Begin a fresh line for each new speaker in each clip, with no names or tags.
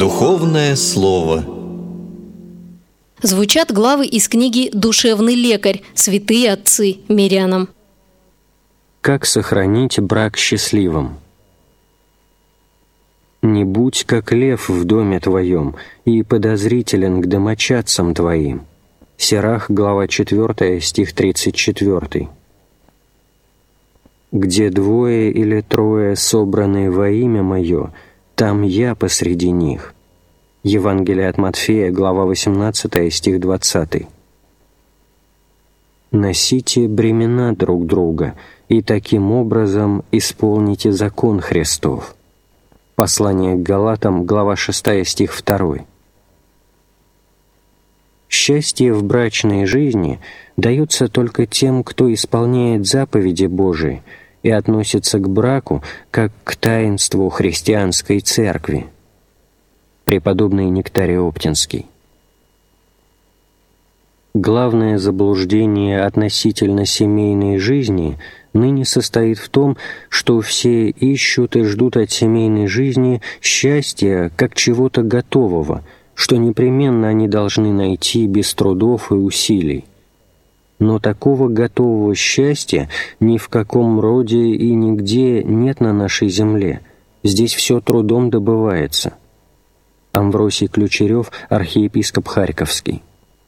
Духовное слово.
Звучат главы из книги «Душевный лекарь. Святые отцы» мирянам.
Как сохранить брак счастливым? «Не будь как лев в доме твоем и подозрителен к домочадцам твоим». Сирах, глава 4, стих 34. «Где двое или трое собраны во имя Мое, там Я посреди них». Евангелие от Матфея, глава 18, стих 20. «Носите бремена друг друга, и таким образом исполните закон Христов». Послание к Галатам, глава 6, стих 2. Счастье в брачной жизни дается только тем, кто исполняет заповеди Божии и относится к браку как к таинству христианской церкви. Преподобный Нектарий Оптинский. Главное заблуждение относительно семейной жизни ныне состоит в том, что все ищут и ждут от семейной жизни счастья как чего-то готового, что непременно они должны найти без трудов и усилий. Но такого готового счастья ни в каком роде и нигде нет на нашей земле. Здесь все трудом добывается. Амвросий Ключерев, архиепископ Харьковский.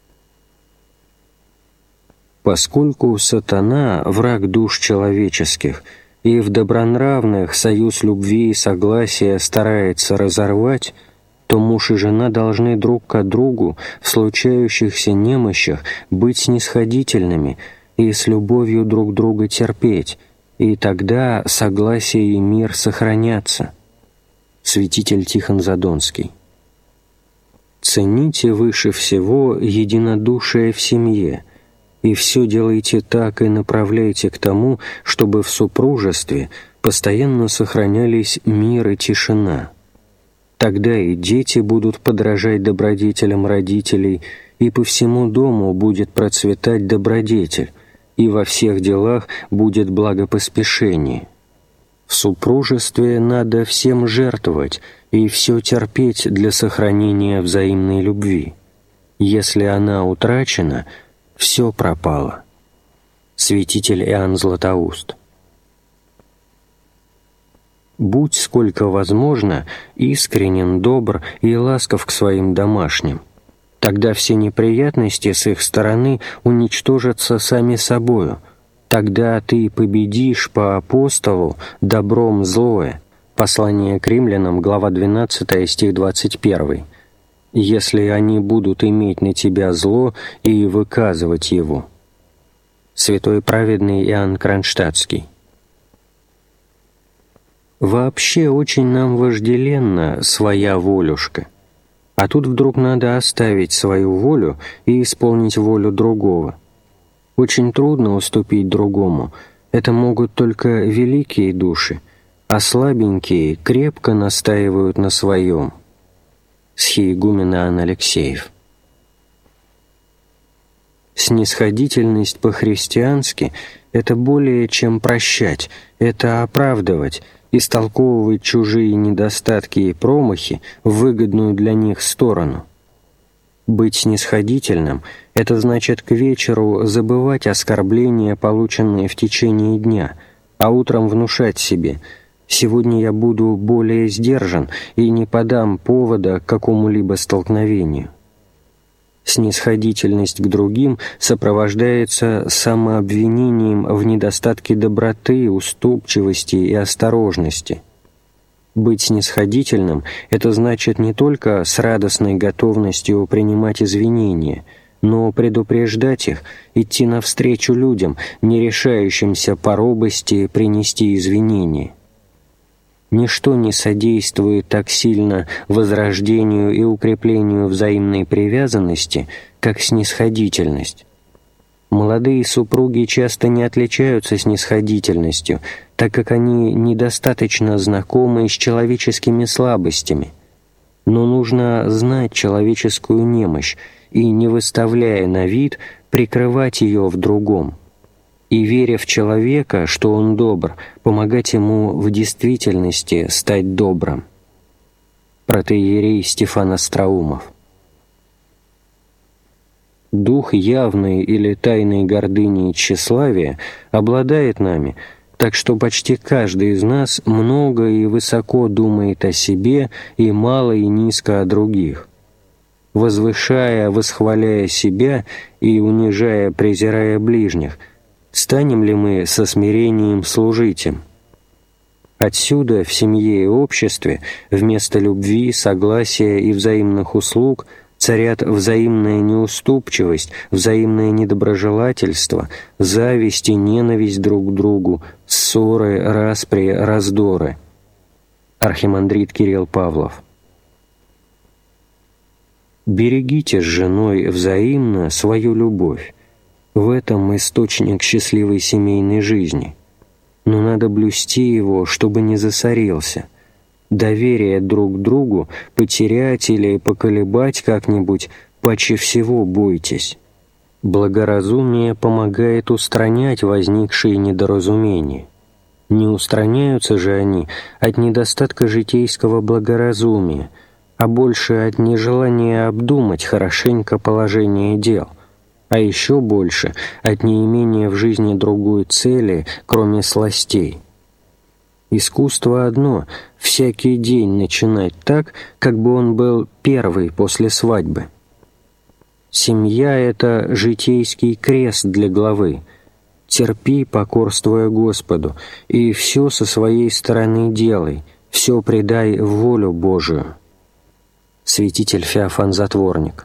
Поскольку сатана – враг душ человеческих, и в добронравных союз любви и согласия старается разорвать, то муж и жена должны друг к другу в случающихся немощах быть снисходительными и с любовью друг друга терпеть, и тогда согласие и мир сохранятся. Святитель Тихон Задонский. Цените выше всего единодушие в семье, и все делайте так и направляйте к тому, чтобы в супружестве постоянно сохранялись мир и тишина. Тогда и дети будут подражать добродетелям родителей, и по всему дому будет процветать добродетель, и во всех делах будет благопоспешение. В супружестве надо всем жертвовать и все терпеть для сохранения взаимной любви. Если она утрачена, все пропало. Святитель Иоанн Златоуст. Будь сколько возможно искренен, добр и ласков к своим домашним. Тогда все неприятности с их стороны уничтожатся сами собою. Тогда ты победишь по апостолу добром злое. Послание к римлянам, глава 12, стих 21. Если они будут иметь на тебя зло и выказывать его. Святой праведный Иоанн Кронштадтский. Вообще очень нам вожделенна своя волюшка, а тут вдруг надо оставить свою волю и исполнить волю другого. Очень трудно уступить другому, это могут только великие души, а слабенькие крепко настаивают на своем. Схиегумен Иоанн Алексеев. Снисходительность по-христиански – это более чем прощать, это оправдывать, истолковывать чужие недостатки и промахи в выгодную для них сторону. Быть снисходительным – это значит к вечеру забывать оскорбления, полученные в течение дня, а утром внушать себе «сегодня я буду более сдержан и не подам повода к какому-либо столкновению». Снисходительность к другим сопровождается самообвинением в недостатке доброты, уступчивости и осторожности. Быть снисходительным – это значит не только с радостной готовностью принимать извинения, но предупреждать их, идти навстречу людям, не решающимся по робости принести извинения. Ничто не содействует так сильно возрождению и укреплению взаимной привязанности, как снисходительность. Молодые супруги часто не отличаются снисходительностью, так как они недостаточно знакомы с человеческими слабостями. Но нужно знать человеческую немощь и, не выставляя на вид, прикрывать ее в другом. И, веря в человека, что он добр, помогать ему в действительности стать добрым. Протоиерей Стефан Остроумов. Дух явной или тайной гордыни и тщеславия обладает нами, так что почти каждый из нас много и высоко думает о себе и мало и низко о других. Возвышая, восхваляя себя и унижая, презирая ближних, станем ли мы со смирением служить им? Отсюда в семье и обществе вместо любви, согласия и взаимных услуг царят взаимная неуступчивость, взаимное недоброжелательство, зависть и ненависть друг к другу, ссоры, распри, раздоры. Архимандрит Кирилл Павлов. Берегите с женой взаимно свою любовь. В этом источник счастливой семейной жизни. Но надо блюсти его, чтобы не засорился. Доверие друг к другу потерять или поколебать как-нибудь паче всего бойтесь. Благоразумие помогает устранять возникшие недоразумения. Не устраняются же они от недостатка житейского благоразумия, а больше от нежелания обдумать хорошенько положение дел, а еще больше от неимения в жизни другой цели, кроме сластей. Искусство одно — всякий день начинать так, как бы он был первый после свадьбы. Семья — это житейский крест для главы. Терпи, покорствуя Господу, и все со своей стороны делай, все предай в волю Божию. Святитель Феофан Затворник.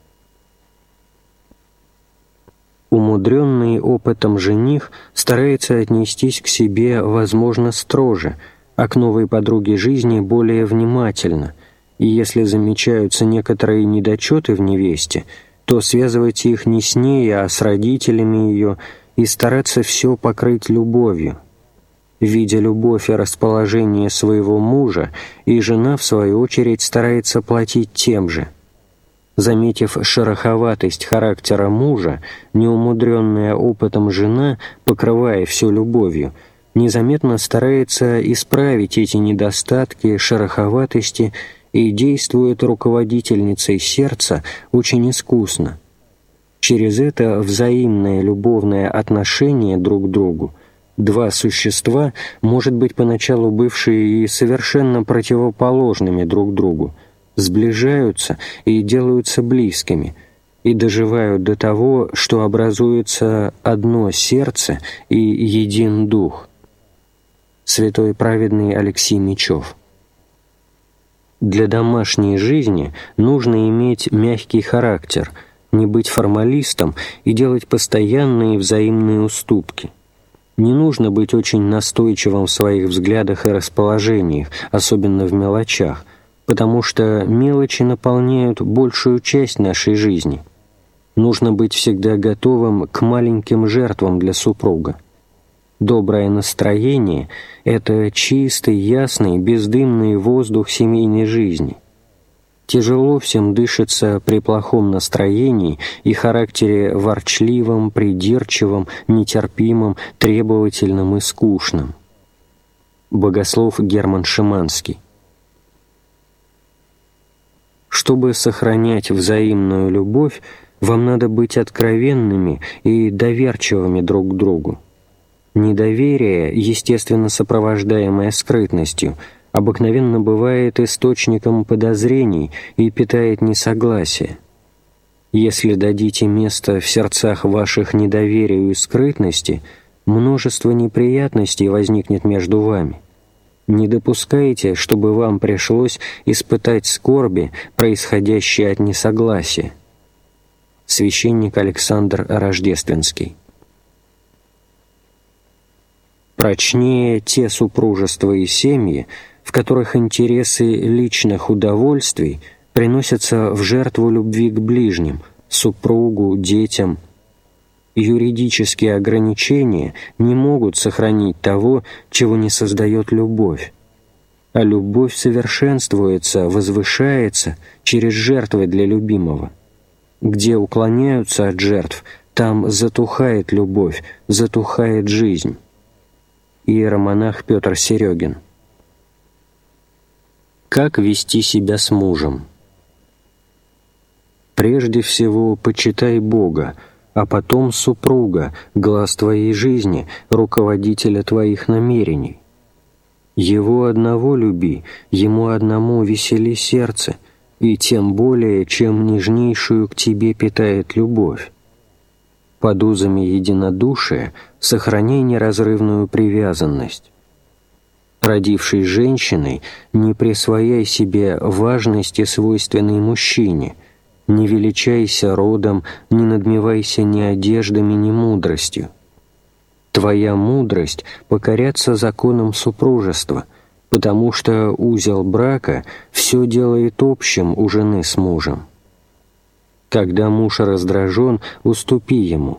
Умудренный опытом жених старается отнестись к себе, возможно, строже, а к новой подруге жизни более внимательно, и если замечаются некоторые недочеты в невесте, то связывать их не с ней, а с родителями ее, и стараться все покрыть любовью. Видя любовь и расположение своего мужа, и жена, в свою очередь, старается платить тем же. Заметив шероховатость характера мужа, неумудренная опытом жена, покрывая все любовью, незаметно старается исправить эти недостатки, шероховатости и действует руководительницей сердца очень искусно. Через это взаимное любовное отношение друг к другу два существа, может быть, поначалу бывшие и совершенно противоположными друг другу, сближаются и делаются близкими, и доживают до того, что образуется одно сердце и един дух. Святой праведный Алексий Мечев. Для домашней жизни нужно иметь мягкий характер, не быть формалистом и делать постоянные и взаимные уступки. Не нужно быть очень настойчивым в своих взглядах и расположениях, особенно в мелочах, потому что мелочи наполняют большую часть нашей жизни. Нужно быть всегда готовым к маленьким жертвам для супруга. Доброе настроение — это чистый, ясный, бездымный воздух семейной жизни. Тяжело всем дышится при плохом настроении и характере ворчливом, придирчивом, нетерпимом, требовательном и скучном. Богослов Герман Шиманский. Чтобы сохранять взаимную любовь, вам надо быть откровенными и доверчивыми друг к другу. Недоверие, естественно сопровождаемое скрытностью, обыкновенно бывает источником подозрений и питает несогласие. Если дадите место в сердцах ваших недоверию и скрытности, множество неприятностей возникнет между вами. Не допускайте, чтобы вам пришлось испытать скорби, происходящие от несогласия. Священник Александр Рождественский. Прочнее те супружества и семьи, в которых интересы личных удовольствий приносятся в жертву любви к ближним, супругу, детям. Юридические ограничения не могут сохранить того, чего не создает любовь. А любовь совершенствуется, возвышается через жертвы для любимого. Где уклоняются от жертв, там затухает любовь, затухает жизнь. Иеромонах Петр Серегин. Как вести себя с мужем? Прежде всего, почитай Бога, а потом супруга, глаз твоей жизни, руководителя твоих намерений. Его одного люби, ему одному весели сердце, и тем более, чем нежнейшую к тебе питает любовь. Под узами единодушия сохраняй неразрывную привязанность. Родившись женщиной, не присвояй себе важности, свойственной мужчине, не величайся родом, не надмевайся ни одеждами, ни мудростью. Твоя мудрость — покоряться законам супружества, потому что узел брака все делает общим у жены с мужем. Когда муж раздражен, уступи ему.